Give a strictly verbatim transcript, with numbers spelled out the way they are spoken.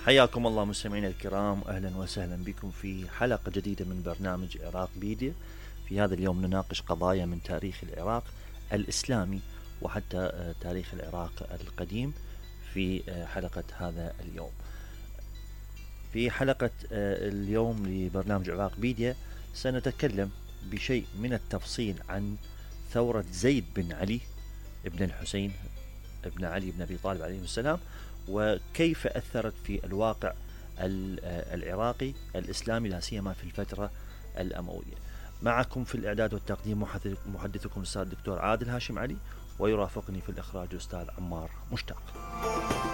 حياكم الله مستمعينا الكرام، أهلا وسهلا بكم في حلقة جديدة من برنامج عراق بيديا. في هذا اليوم نناقش قضايا من تاريخ العراق الإسلامي وحتى تاريخ العراق القديم في حلقة هذا اليوم. في حلقة اليوم لبرنامج عراق بيديا سنتكلم بشيء من التفصيل عن ثورة زيد بن علي ابن الحسين ابن علي بن أبي طالب عليه السلام، وكيف أثرت في الواقع العراقي الإسلامي لا سيما في الفترة الأموية. معكم في الإعداد والتقديم محدثكم الأستاذ الدكتور عادل هاشم علي، ويرافقني في الإخراج الأستاذ عمار مشتاق.